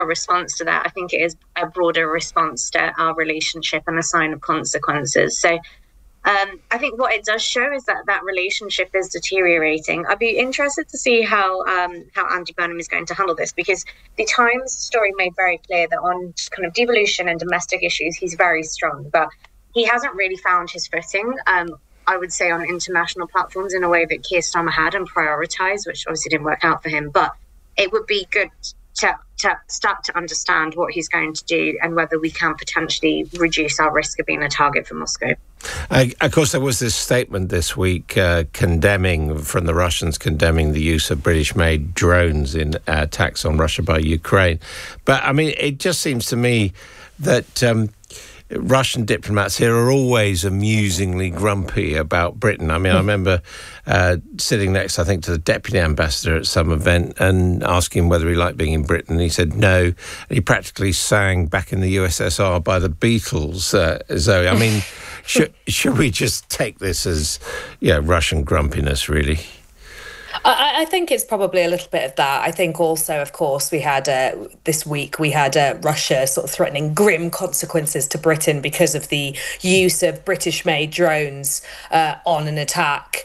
a response to that. I think it is a broader response to our relationship and a sign of consequences. So I think what it does show is that that relationship is deteriorating. I'd be interested to see how Andy Burnham is going to handle this, because the Times story made very clear that on kind of devolution and domestic issues, he's very strong, but he hasn't really found his footing, I would say, on international platforms in a way that Keir Starmer had and prioritised, which obviously didn't work out for him. But it would be good to start to understand what he's going to do and whether we can potentially reduce our risk of being a target for Moscow. Of course, there was this statement this week from the Russians condemning the use of British-made drones in attacks on Russia by Ukraine. But, I mean, it just seems to me that Russian diplomats here are always amusingly grumpy about Britain. I mean, I remember sitting next, I think, to the deputy ambassador at some event and asking him whether he liked being in Britain. He said no. And he practically sang Back in the USSR by the Beatles, Zoe. I mean, should we just take this as, Russian grumpiness, really? I think it's probably a little bit of that. I think also, of course, we had this week, we had Russia sort of threatening grim consequences to Britain because of the use of British-made drones on an attack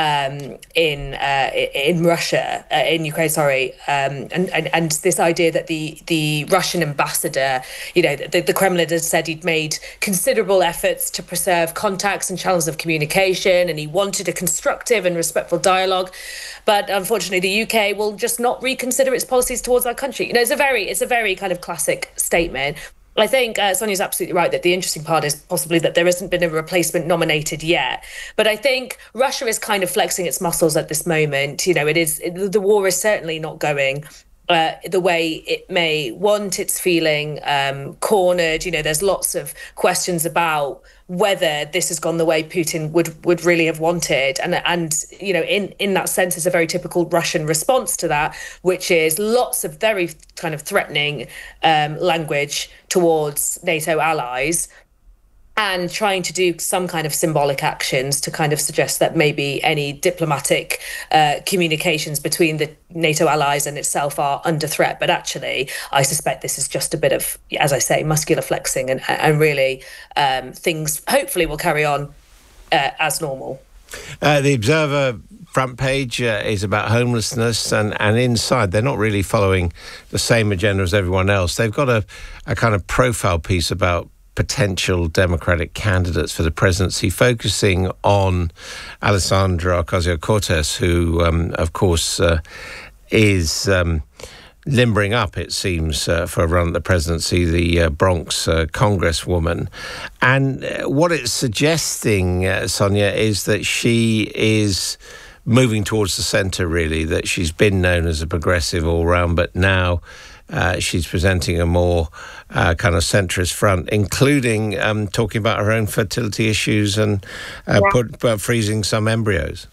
in Russia, in Ukraine, sorry, and this idea that the Russian ambassador, the Kremlin has said he'd made considerable efforts to preserve contacts and channels of communication, and he wanted a constructive and respectful dialogue, but unfortunately the UK will just not reconsider its policies towards our country. It's a very kind of classic statement. I think Sonia's absolutely right that the interesting part is possibly that there hasn't been a replacement nominated yet. But I think Russia is kind of flexing its muscles at this moment. The war is certainly not going the way it may want. It's feeling cornered. There's lots of questions about whether this has gone the way Putin would really have wanted. And in that sense, it's a very typical Russian response to that, which is lots of very kind of threatening language towards NATO allies, and trying to do some kind of symbolic actions to kind of suggest that maybe any diplomatic communications between the NATO allies and itself are under threat. But actually, I suspect this is just a bit of, as I say, muscular flexing, and really things hopefully will carry on as normal. The Observer front page is about homelessness, and inside they're not really following the same agenda as everyone else. They've got a kind of profile piece about potential Democratic candidates for the presidency, focusing on Alexandria Ocasio-Cortez, who, of course, is limbering up, it seems, for a run at the presidency, the Bronx congresswoman. And what it's suggesting, Sonia, is that she is moving towards the centre, really, that she's been known as a progressive all-round, but now she's presenting a more kind of centrist front, including talking about her own fertility issues and freezing some embryos.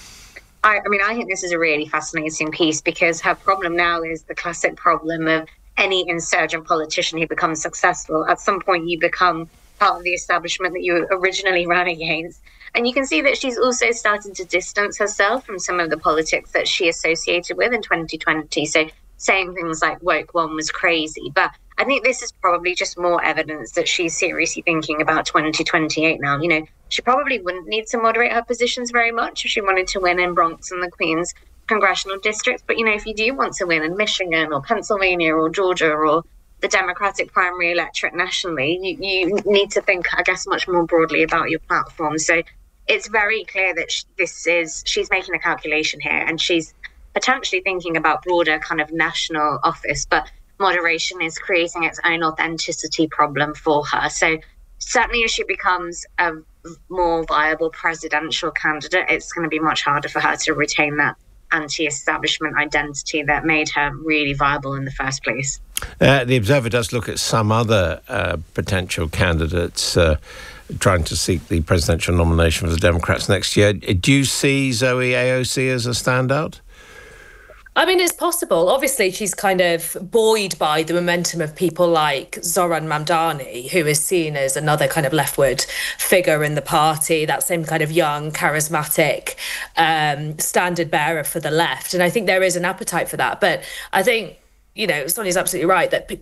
I think this is a really fascinating piece, because her problem now is the classic problem of any insurgent politician who becomes successful. At some point, you become part of the establishment that you originally ran against. And you can see that she's also started to distance herself from some of the politics that she associated with in 2020. So saying things like woke one was crazy. But I think this is probably just more evidence that she's seriously thinking about 2028 now. She probably wouldn't need to moderate her positions very much if she wanted to win in Bronx and the Queens congressional districts. But, if you do want to win in Michigan or Pennsylvania or Georgia or the Democratic primary electorate nationally, you need to think, I guess, much more broadly about your platform. So it's very clear that she's making a calculation here, and she's potentially thinking about broader kind of national office, but moderation is creating its own authenticity problem for her. So certainly as she becomes a more viable presidential candidate, it's going to be much harder for her to retain that anti-establishment identity that made her really viable in the first place. The Observer does look at some other potential candidates trying to seek the presidential nomination for the Democrats next year. Do you see Zoe AOC as a standout? It's possible. Obviously, she's kind of buoyed by the momentum of people like Zoran Mamdani, who is seen as another kind of leftward figure in the party, that same kind of young, charismatic standard bearer for the left. And I think there is an appetite for that. But I think Sonia's absolutely right that